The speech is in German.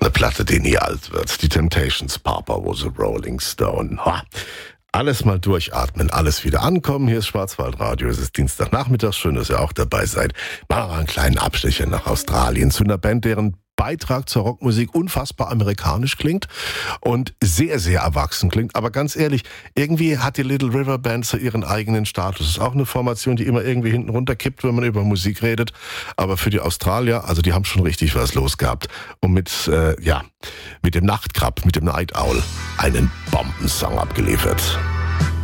Eine Platte, die nie alt wird. Die Temptations, Papa was a Rolling Stone. Ha. Alles mal durchatmen, alles wieder ankommen. Hier ist Schwarzwaldradio, es ist Dienstagnachmittag. Schön, dass ihr auch dabei seid. Machen wir einen kleinen Abstecher nach Australien zu einer Band, deren Beitrag zur Rockmusik unfassbar amerikanisch klingt und sehr, sehr erwachsen klingt. Aber ganz ehrlich, irgendwie hat die Little River Band so ihren eigenen Status. Ist auch eine Formation, die immer irgendwie hinten runterkippt, wenn man über Musik redet. Aber für die Australier, also die haben schon richtig was los gehabt. Und mit dem Nachtkrab, mit dem Night Owl, einen Bombensong abgeliefert.